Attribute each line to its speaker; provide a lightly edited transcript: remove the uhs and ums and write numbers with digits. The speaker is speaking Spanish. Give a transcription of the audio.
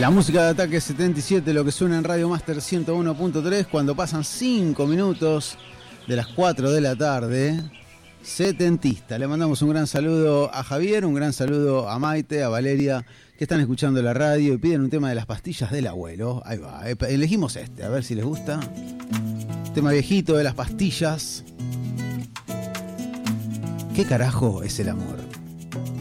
Speaker 1: La música de Ataque 77, lo que suena en Radio Master 101.3 cuando pasan 5 minutos de las 4 de la tarde. Setentista. Le mandamos un gran saludo a Javier, un gran saludo a Maite, a Valeria, que están escuchando la radio y piden un tema de las pastillas del abuelo. Ahí va, elegimos este, a ver si les gusta. Tema viejito de las pastillas. ¿Qué carajo es el amor?